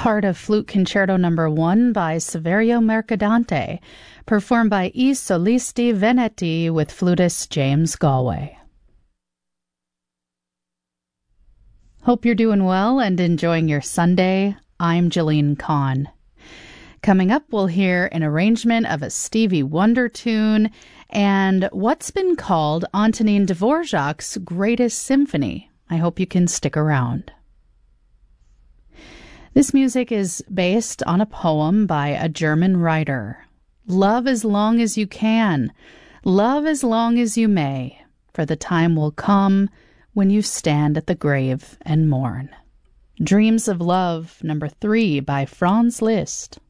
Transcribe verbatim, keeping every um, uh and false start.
part of Flute Concerto Number One by Saverio Mercadante, performed by I Solisti Veneti with flutist James Galway. Hope you're doing well and enjoying your Sunday. I'm Jillian Kahn. Coming up, we'll hear an arrangement of a Stevie Wonder tune and what's been called Antonin Dvorak's greatest symphony. I hope you can stick around. This music is based on a poem by a German writer. Love as long as you can, love as long as you may, for the time will come when you stand at the grave and mourn. Dreams of Love, number three by Franz Liszt.